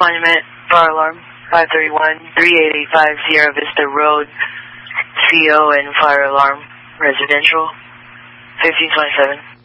Monument, fire alarm, 531-3885 Sierra Vista Road, CO and fire alarm, residential, 1527.